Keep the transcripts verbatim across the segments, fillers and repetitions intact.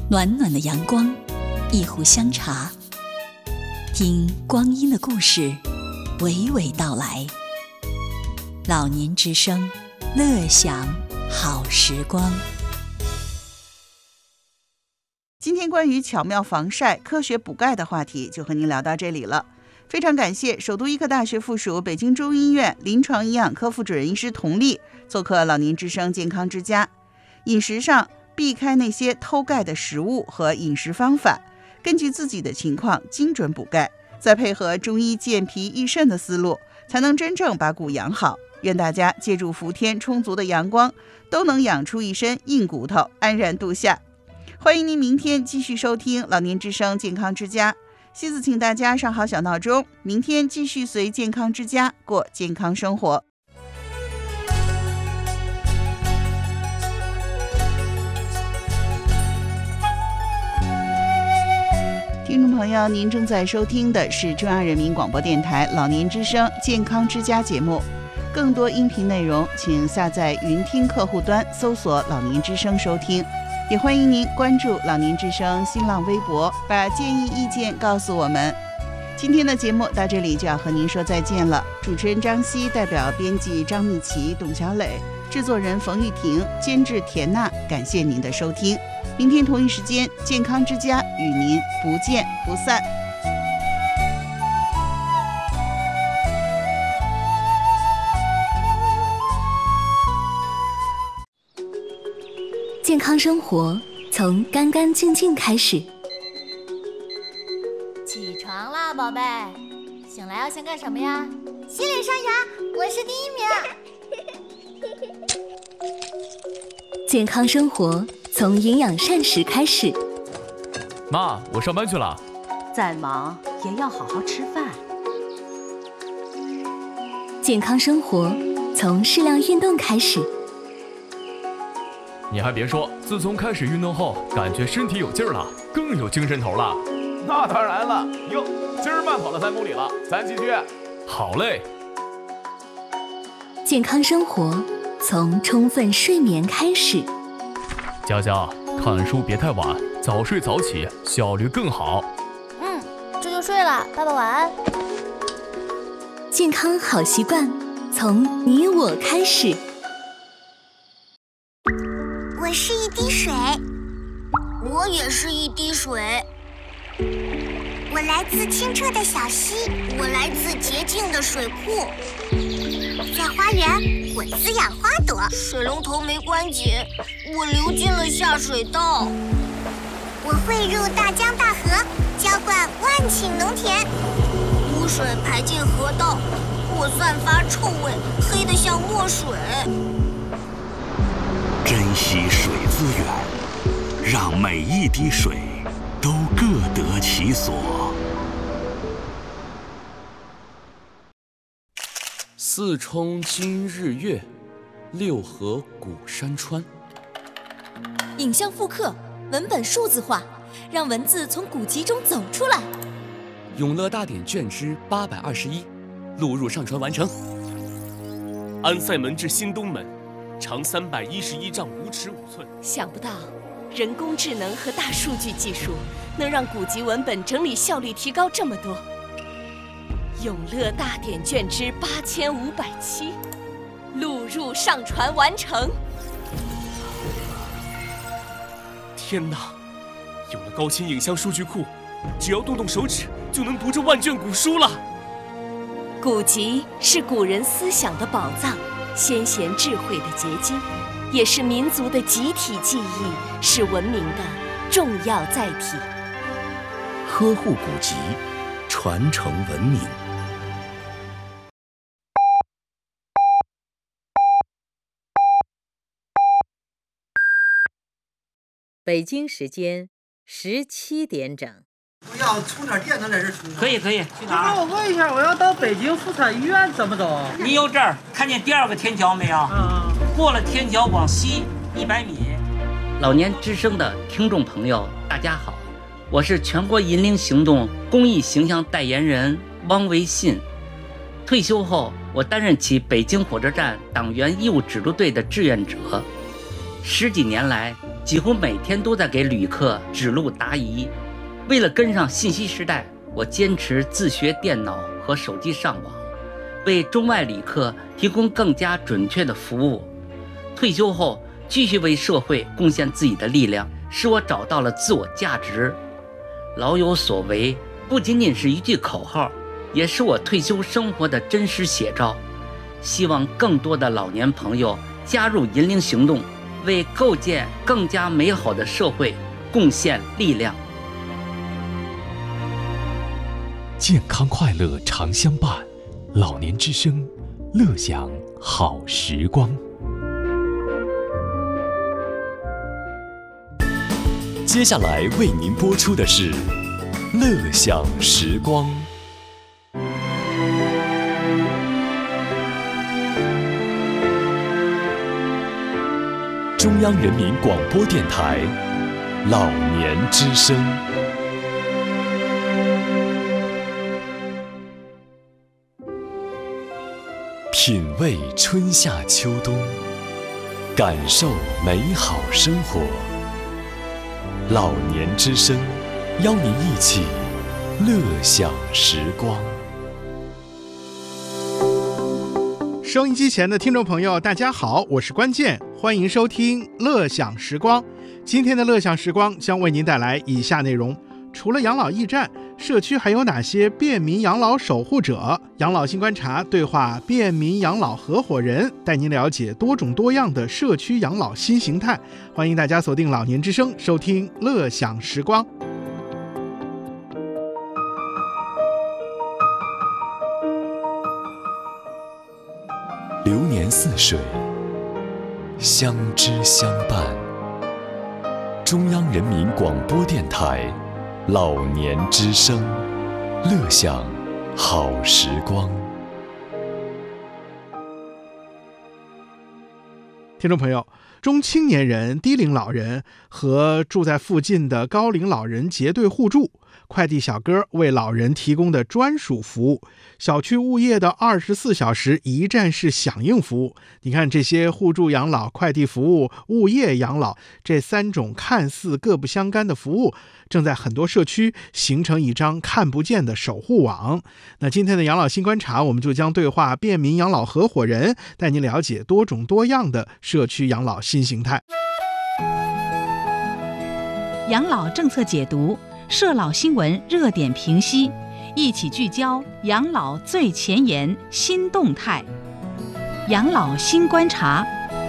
暖暖的阳光，一壶香茶，听光阴的故事娓娓道来。老年之声，乐享好时光。 今天关于巧妙防晒、科学补钙的话题就和您聊到这里了。非常感谢首都医科大学附属北京中医院临床营养科副主任医师佟丽做客老年之声健康之家。饮食上避开那些偷钙的食物和饮食方法，根据自己的情况精准补钙，再配合中医健脾益肾的思路，才能真正把骨养好。愿大家借助伏天充足的阳光，都能养出一身硬骨头，安然度夏。欢迎您明天继续收听老年之声健康之家。西子请大家上好小闹钟，明天继续随健康之家过健康生活。听众朋友，您正在收听的是中央人民广播电台老年之声健康之家节目。更多音频内容请下载云听客户端搜索老年之声收听，也欢迎您关注老年之声新浪微博，把建议意见告诉我们。今天的节目到这里就要和您说再见了。主持人张希代表编辑张蜜琪、董小磊，制作人冯玉婷，监制田娜，感谢您的收听。明天同一时间，健康之家与您不见不散。 健康生活从干干净净开始。 起床啦，宝贝！醒来要先干什么呀？洗脸刷牙，我是第一名。 健康生活从营养膳食开始。 妈，我上班去了。 再忙也要好好吃饭。 健康生活从适量运动开始。 你还别说，自从开始运动后，感觉身体有劲儿了，更有精神头了。 那当然了，哟，今儿慢跑了三公里了，咱继续。 好嘞。 健康生活从充分睡眠开始。 佳佳，看书别太晚，早睡早起，效率更好。 嗯，这就睡了，爸爸晚安。 健康好习惯从你我开始。 我是一滴水，我也是一滴水。我来自清澈的小溪，我来自洁净的水库。在花园，我滋养花朵。水龙头没关紧，我流进了下水道。我汇入大江大河，浇灌万顷农田。污水排进河道，我散发臭味，黑得像墨水。 珍惜水资源，让每一滴水都各得其所。 四冲今日月，六合古山川。 影像复刻，文本数字化，让文字从古籍中走出来。 永乐大典卷之八百二十一，录入上传完成。安塞门至新东门，长三百一十一丈五尺五寸。 想不到，人工智能和大数据技术能让古籍文本整理效率提高这么多。永乐大典卷之八千五百七，录入上传完成。 天哪！有了高清影像数据库，只要动动手指就能读这万卷古书了。 古籍是古人思想的宝藏，先贤智慧的结晶，也是民族的集体记忆，是文明的重要载体。 呵护古籍，传承文明。 北京时间十七点整。 我要充点电能在这充。 可以可以，去哪儿？ 我问一下，我要到北京妇产医院怎么走？ 你由这儿看见第二个天桥没有？ 嗯。 过了天桥往西一百米。 老年之声的听众朋友，大家好，我是全国银龄行动公益形象代言人汪维信。退休后，我担任起北京火车站党员义务指路队的志愿者。十几年来， 几乎每天都在给旅客指路答疑。为了跟上信息时代，我坚持自学电脑和手机上网，为中外旅客提供更加准确的服务。退休后继续为社会贡献自己的力量，使我找到了自我价值。老有所为不仅仅是一句口号，也是我退休生活的真实写照。希望更多的老年朋友加入银铃行动，为构建更加美好的社会贡献力量。 健康快乐常相伴，老年之声，乐享好时光。接下来为您播出的是《乐享时光》。中央人民广播电台老年之声。品味春夏秋冬，感受美好生活。老年之声，邀您一起乐享时光。 收音机前的听众朋友，大家好，我是关键，欢迎收听乐享时光。今天的乐享时光将为您带来以下内容：除了养老驿站，社区还有哪些便民养老守护者？养老新观察对话便民养老合伙人，带您了解多种多样的社区养老新形态。欢迎大家锁定老年之声，收听乐享时光。 流年似水，相知相伴。中央人民广播电台老年之声，乐享好时光。 听众朋友，中青年人、低龄老人和住在附近的高龄老人结对互助，快递小哥为老人提供的专属服务，小区物业的二十四小时一站式响应服务。你看，这些互助养老、快递服务、物业养老这三种看似各不相干的服务，正在很多社区形成一张看不见的守护网。那今天的养老新观察，我们就将对话便民养老合伙人，带您了解多种多样的社区养老新形态。 养老政策解读，社老新闻热点评析，一起聚焦养老最前沿新动态。养老新观察。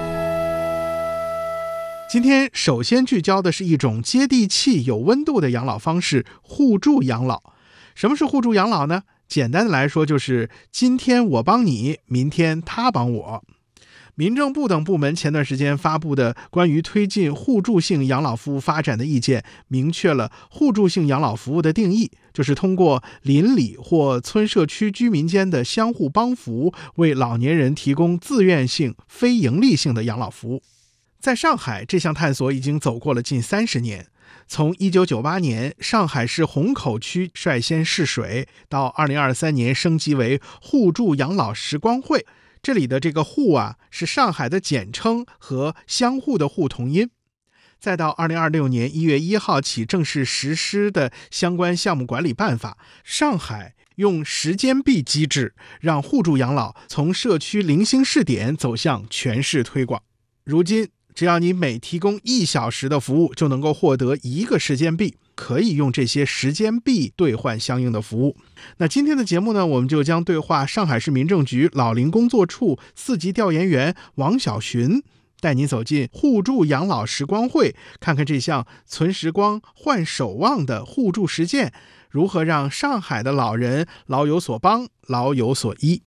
今天首先聚焦的是一种接地气、有温度的养老方式——互助养老。什么是互助养老呢？简单的来说，就是今天我帮你，明天他帮我。民政部等部门前段时间发布的关于推进互助性养老服务发展的意见，明确了互助性养老服务的定义，就是通过邻里或村社区居民间的相互帮扶，为老年人提供自愿性、非营利性的养老服务。在上海，这项探索已经走过了近三十年。从一九九八年上海市虹口区率先试水，到二零二三年升级为互助养老时光会。这里的这个互啊，是上海的简称和相互的互同音。再到二零二六年一月一号起正式实施的相关项目管理办法，上海用时间币机制，让互助养老从社区零星试点走向全市推广。如今，只要你每提供一小时的服务，就能够获得一个时间币，可以用这些时间币兑换相应的服务。那今天的节目呢，我们就将对话上海市民政局老龄工作处四级调研员王小寻，带您走进互助养老时光会，看看这项存时光换守望的互助实践，如何让上海的老人老有所帮，老有所依。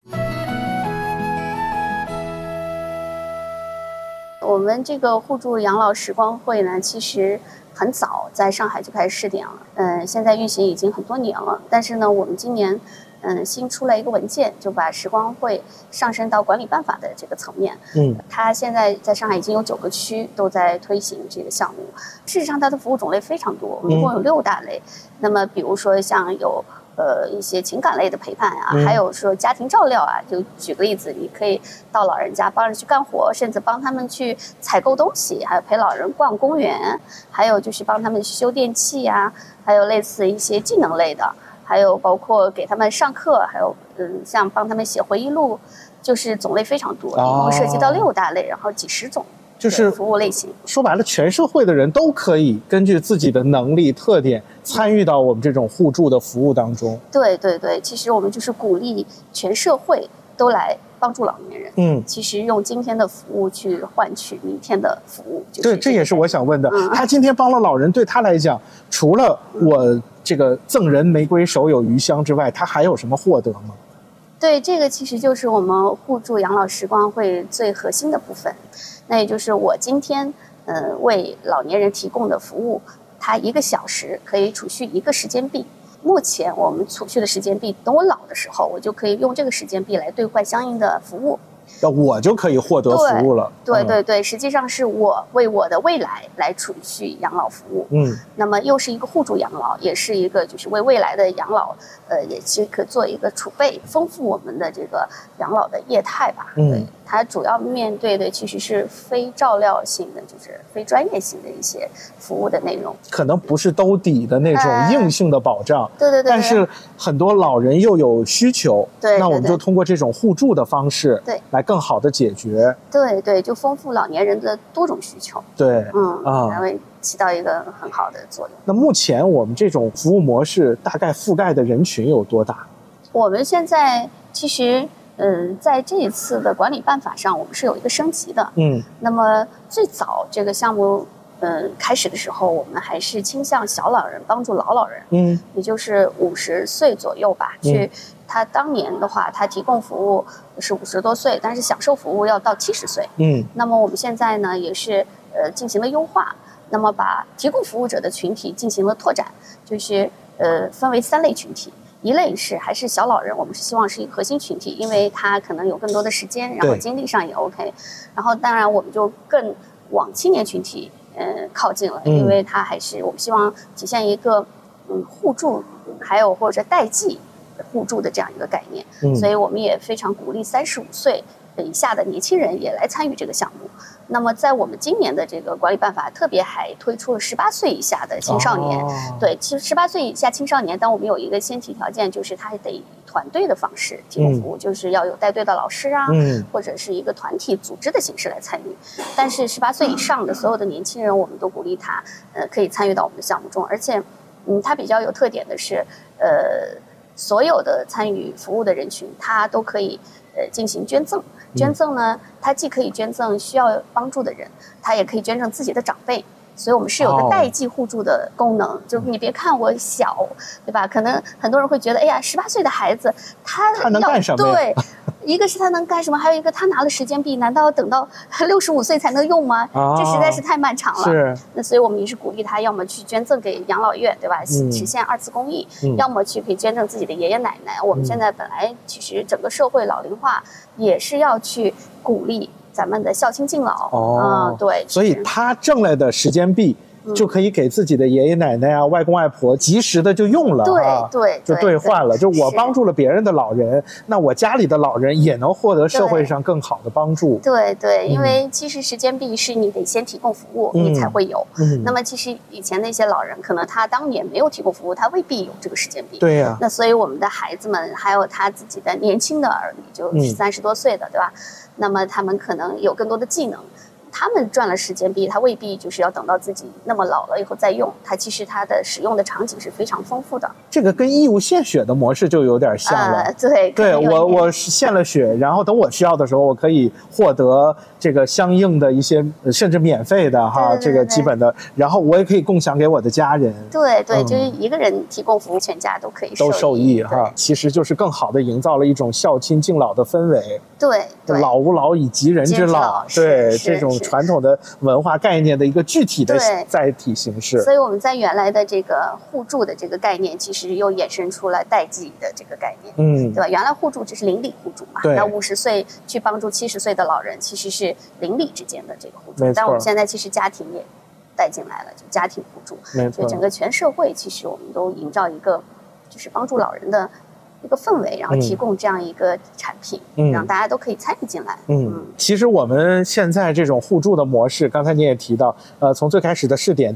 我们这个互助养老时光会呢，其实很早在上海就开始试点了，嗯，现在运行已经很多年了。但是呢，我们今年嗯新出来一个文件，就把时光会上升到管理办法的这个层面。嗯，它现在在上海已经有九个区都在推行这个项目。事实上，它的服务种类非常多，我们一共有六大类。嗯、那么，比如说像有呃一些情感类的陪伴啊， 嗯、 还有说家庭照料啊。就举个例子，你可以到老人家帮着去干活，甚至帮他们去采购东西，还有陪老人逛公园，还有就是帮他们修电器呀、啊，还有类似一些技能类的，还有包括给他们上课，还有嗯像帮他们写回忆录，就是种类非常多，一共涉及到六大类，然后几十种。 就是服务类型， 说白了，全社会的人都可以根据自己的能力特点参与到我们这种互助的服务当中。 对对对，其实我们就是鼓励全社会都来帮助老年人。 嗯， 其实用今天的服务去换取明天的服务。就是、 对，这也是我想问的。 嗯、 他今天帮了老人，对他来讲，除了我这个赠人玫瑰手有余香之外，他还有什么获得吗？ 对，这个其实就是我们互助养老时光会最核心的部分。那也就是我今天，呃，为老年人提供的服务，他一个小时可以储蓄一个时间币。目前我们储蓄的时间币，等我老的时候，我就可以用这个时间币来兑换相应的服务。 那我就可以获得服务了。 对对 对, 对、嗯，实际上是我为我的未来来储蓄养老服务。 嗯， 那么又是一个互助养老，也是一个就是为未来的养老，呃，也其实可做一个储备，丰富我们的这个养老的业态吧。 嗯， 对，它主要面对的其实是非照料性的，就是非专业性的一些服务的内容， 可能不是兜底的那种硬性的保障。 呃、对, 对对对。 但是很多老人又有需求， 对， 那我们就通过这种互助的方式， 对， 来更好的解决。 对对，就丰富老年人的多种需求。 对， 嗯啊， 才会起到一个很好的作用。 那目前我们这种服务模式大概覆盖的人群有多大？ 我们现在其实，嗯、呃，在这一次的管理办法上，我们是有一个升级的。 嗯， 那么最早这个项目，嗯、呃，开始的时候，我们还是倾向小老人帮助老老人。 嗯， 也就是五十岁左右吧， 嗯、 去。他当年的话，他提供服务是五十多岁，但是享受服务要到七十岁。 嗯， 那么我们现在呢，也是呃进行了优化，那么把提供服务者的群体进行了拓展，就是呃分为三类群体，一类是还是小老人，我们是希望是一个核心群体，因为他可能有更多的时间，然后精力上也 OK， 然后当然我们就更往青年群体呃靠近了，因为他还是我们希望体现一个嗯互助，还有或者代际互助的这样一个概念， 嗯、 所以我们也非常鼓励三十五岁以下的年轻人也来参与这个项目。那么在我们今年的这个管理办法特别还推出了十八岁以下的青少年， 哦、 对，其实十八岁以下青少年，但我们有一个先提条件，就是他得以团队的方式提供服务，嗯、就是要有带队的老师啊， 嗯、 或者是一个团体组织的形式来参与。但是十八岁以上的所有的年轻人，我们都鼓励他，呃，可以参与到我们的项目中，而且，嗯，它比较有特点的是，呃。所有的参与服务的人群，他都可以呃进行捐赠。捐赠呢，它既可以捐赠需要帮助的人，它也可以捐赠自己的长辈。所以我们是有个代际互助的功能，哦、就你别看我小，对吧？可能很多人会觉得，哎呀，十八岁的孩子，他他能干什么？ 对，一个是他能干什么，还有一个他拿了时间币，难道等到六十五岁才能用吗？ 哦、 这实在是太漫长了。 是。 那所以我们也是鼓励他，要么去捐赠给养老院，对吧？ 嗯、 实现二次公益， 嗯、 要么去可以捐赠自己的爷爷奶奶。我们现在本来其实整个社会老龄化也是要去鼓励咱们的孝亲敬老。 哦， 嗯，对。 所以他挣来的时间币。就可以给自己的爷爷奶奶啊、外公外婆及时的就用了， 对啊、 对， 就兑换了。就我帮助了别人的老人，那我家里的老人也能获得社会上更好的帮助。 对对，因为其实时间币是你得先提供服务， 嗯、 你才会有。 嗯、 那么其实以前那些老人，可能他当年没有提供服务，他未必有这个时间币。 对呀、啊。 那所以我们的孩子们，还有他自己的年轻的儿女，就是三十多岁的，嗯、对吧？那么他们可能有更多的技能。他们赚了时间币，他未必就是要等到自己那么老了以后再用，他其实他的使用的场景是非常丰富的。 这个跟义务献血的模式就有点像了。 呃、对， 对我我献了血，然后等我需要的时候，我可以获得这个相应的一些甚至免费的哈， 对对对对这个基本的，然后我也可以共享给我的家人。 对对， 嗯、 就是一个人提供服务，全家都可以都受益哈。其实就是更好的营造了一种孝亲敬老的氛围。 对对， 老吾老以及人之老，对这种传统的文化概念的一个具体的载体形式。 所以我们在原来的这个互助的这个概念，其实又衍生出了代际的这个概念， 嗯， 对吧？原来互助只是邻里互助嘛，那五十岁去帮助七十岁的老人，其实是邻里之间的这个互助。但我们现在其实家庭也带进来了，就家庭互助， 没错。 所以整个全社会其实我们都营造一个。 就是帮助老人的一个氛围，然后提供这样一个产品， 嗯、 让大家都可以参与进来。 嗯，嗯其实我们现在这种互助的模式，刚才您也提到，呃，从最开始的试点